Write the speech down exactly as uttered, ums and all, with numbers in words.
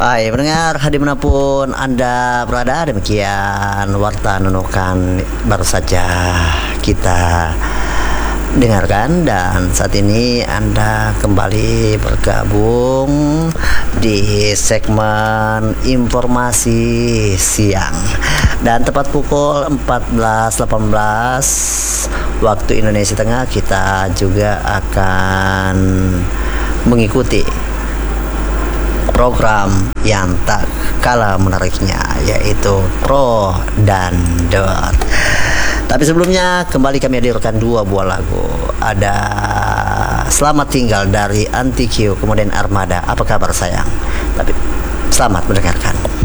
Hai pendengar, dimanapun Anda berada, demikian Warta Nunukan baru saja kita dengarkan. Dan saat ini Anda kembali bergabung di segmen informasi siang. Dan tepat pukul empat belas delapan belas waktu Indonesia Tengah, kita juga akan mengikuti program yang tak kalah menariknya, yaitu Pro dan Dot. Tapi sebelumnya kembali kami hadirkan dua buah lagu. Ada Selamat Tinggal dari Anti Q, kemudian Armada, Apa Kabar Sayang. Tapi selamat mendengarkan.